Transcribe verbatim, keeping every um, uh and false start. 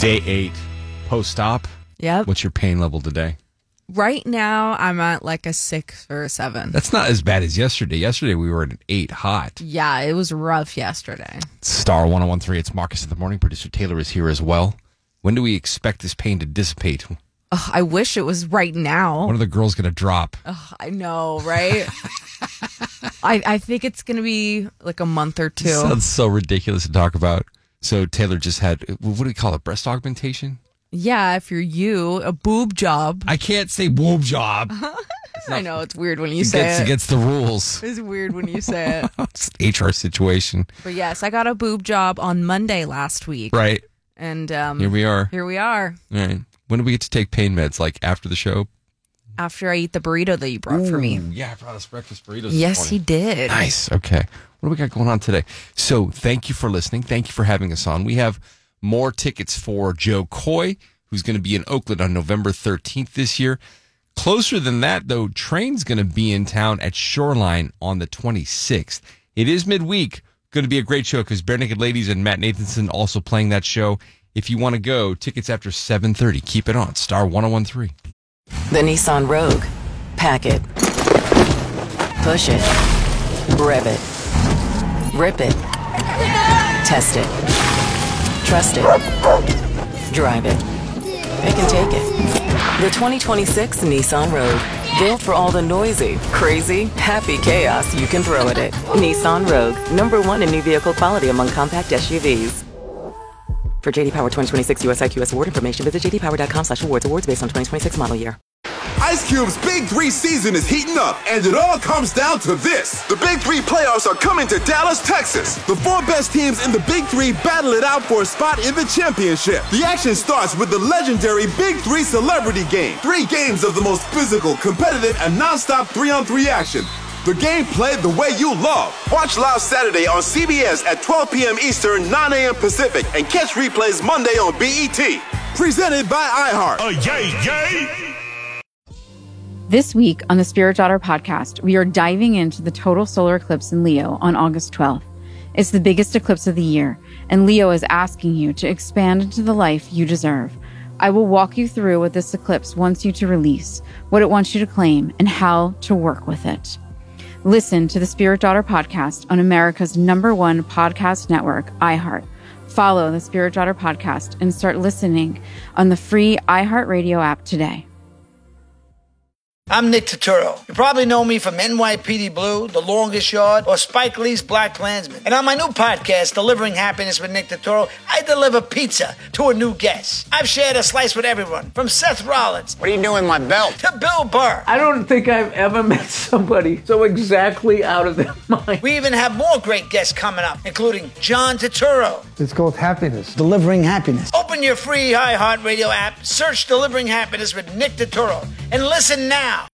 Day eight, post-op. Yep. What's your pain level today? Right now, I'm at like a six or a seven. That's not as bad as yesterday. Yesterday, we were at an eight hot. Yeah, it was rough yesterday. Star one oh one three, it's Marcus in the Morning. Producer Taylor is here as well. When do we expect this pain to dissipate? Ugh, I wish it was right now. When are the girls going to drop? Ugh, I know, right? I, I think it's going to be like a month or two. Sounds so ridiculous to talk about. So Taylor just had, what do we call it, breast augmentation? Yeah, if you're you, a boob job. I can't say boob job. I know, it's weird when you it say gets, it. It gets the rules. It's weird when you say it. It's an H R situation. But yes, I got a boob job on Monday last week. Right. And um, here we are. Here we are. All right. When do we get to take pain meds? Like after the show? After I eat the burrito that you brought Ooh, for me. Yeah, I brought us breakfast burritos. Yes, he did. Nice. Okay. What do we got going on today? So thank you for listening. Thank you for having us on. We have more tickets for Joe Coy, who's going to be in Oakland on November thirteenth this year. Closer than that, though, Train's going to be in town at Shoreline on the twenty-sixth. It is midweek. Going to be a great show because Bare Naked Ladies and Matt Nathanson also playing that show. If you want to go, tickets after seven thirty. Keep it on. Star one oh one three. The Nissan Rogue. Pack it. Push it. Rev it. Rip it. Test it. Trust it. Drive it. It can take it. The twenty twenty-six Nissan Rogue. Built for all the noisy, crazy, happy chaos you can throw at it. Nissan Rogue. Number one in new vehicle quality among compact S U Vs. For J D Power twenty twenty-six U S I Q S award information, visit j d power dot com slash awards. Awards based on twenty twenty-six model year. Ice Cube's Big Three season is heating up, and it all comes down to this. The Big Three playoffs are coming to Dallas, Texas. The four best teams in the Big Three battle it out for a spot in the championship. The action starts with the legendary Big Three Celebrity Game. Three games of the most physical, competitive, and non-stop three-on-three action. The game played the way you love. Watch live Saturday on C B S at twelve p.m. Eastern, nine a.m. Pacific, and catch replays Monday on B E T. Presented by iHeart. Oh, yay, yay! This week on the Spirit Daughter podcast, we are diving into the total solar eclipse in Leo on August twelfth. It's the biggest eclipse of the year, and Leo is asking you to expand into the life you deserve. I will walk you through what this eclipse wants you to release, what it wants you to claim, and how to work with it. Listen to the Spirit Daughter podcast on America's number one podcast network, iHeart. Follow the Spirit Daughter podcast and start listening on the free iHeartRadio app today. I'm Nick Turturro. You probably know me from N Y P D Blue, The Longest Yard, or Spike Lee's Black Klansman. And on my new podcast, Delivering Happiness with Nick Turturro, I deliver pizza to a new guest. I've shared a slice with everyone, from Seth Rollins. What are you doing, my belt? To Bill Burr. I don't think I've ever met somebody so exactly out of their mind. We even have more great guests coming up, including John Turturro. It's called Happiness. Delivering Happiness. Open your free iHeartRadio app, search Delivering Happiness with Nick Turturro, and listen now.